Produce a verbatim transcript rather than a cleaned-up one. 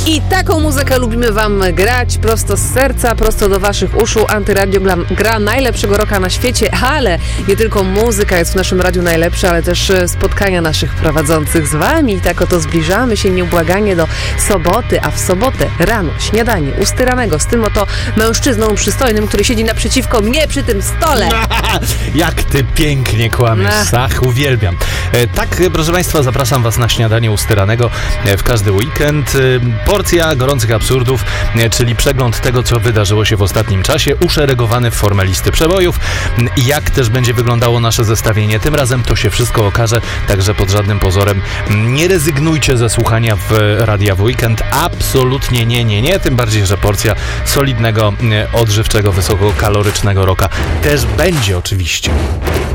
I taką muzykę lubimy wam grać prosto z serca, prosto do waszych uszu. Antyradio gra, gra najlepszego rocka na świecie, ale nie tylko muzyka jest w naszym radiu najlepsza, ale też spotkania naszych prowadzących z wami. I tak oto zbliżamy się nieubłaganie do soboty, a w sobotę rano śniadanie ustyranego z tym oto mężczyzną przystojnym, który siedzi naprzeciwko mnie przy tym stole. Jak ty pięknie kłamiesz, Ach, uwielbiam. E, tak, proszę państwa, zapraszam was na śniadanie ustyranego w każdy weekend. E, porcja gorących absurdów, e, czyli przegląd tego, co wydarzyło się w ostatnim czasie, uszeregowany w formę listy przebojów. Jak też będzie wyglądało nasze zestawienie, tym razem to się wszystko okaże, także pod żadnym pozorem nie rezygnujcie ze słuchania w Radia w Weekend. Absolutnie nie, nie, nie. Tym bardziej, że porcja solidnego, odżywczego, wysokokalorycznego rocka też będzie oczywiście.